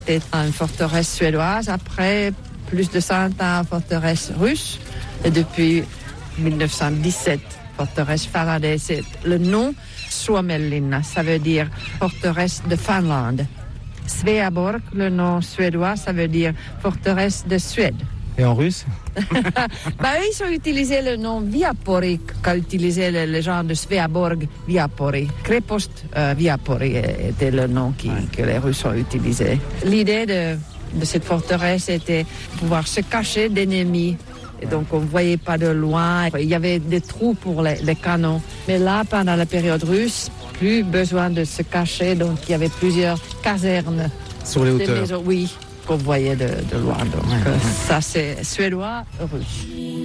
C'était une forteresse suédoise. Après plus de 100 ans, forteresse russe. Et depuis 1917, forteresse finlandaise. Le nom Suomenlinna, ça veut dire forteresse de Finlande. Sveaborg, le nom suédois, ça veut dire forteresse de Suède. Et en russe? Ils ont utilisé le nom Viapori qu'a utilisé les gens de Sveaborg, Viapori. Krepost Viapori était le nom que les Russes ont utilisé. L'idée de cette forteresse était de pouvoir se cacher d'ennemis. Et donc on ne voyait pas de loin. Il y avait des trous pour les canons. Mais là, pendant la période russe, plus besoin de se cacher. Donc il y avait plusieurs casernes. Sur les hauteurs. Oui, qu'on voyait de loin. Donc ça, c'est suédois, russe.